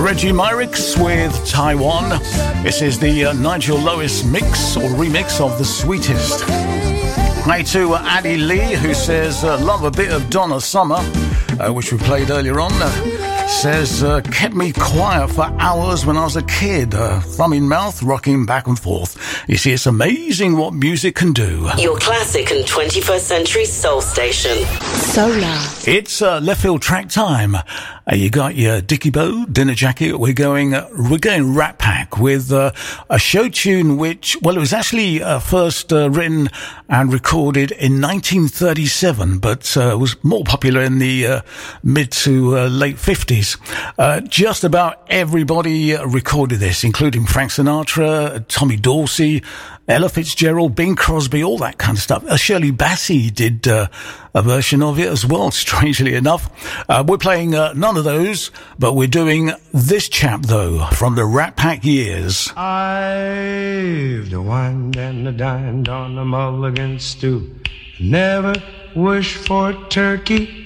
Reggie Myricks with Taiwan. This is the Nigel Lewis mix or remix of The Sweetest. Hey to Addie Lee, who says, love a bit of Donna Summer, which we played earlier on. Says, kept me quiet for hours when I was a kid. Thumb in mouth, rocking back and forth. You see, it's amazing what music can do. Your classic and 21st century soul station. Solar. It's left field track time. You got your Dickie Bow dinner jacket. We're going Rat Pack with a show tune which, well, it was actually first written and recorded in 1937, but was more popular in the mid to late 50s. Just about everybody recorded this, including Frank Sinatra, Tommy Dorsey, Ella Fitzgerald, Bing Crosby, all that kind of stuff. Shirley Bassey did a version of it as well, strangely enough. We're playing none of those, but we're doing this chap, though, from the Rat Pack years. I've the wined and the dined on a mulligan stew. Never wish for turkey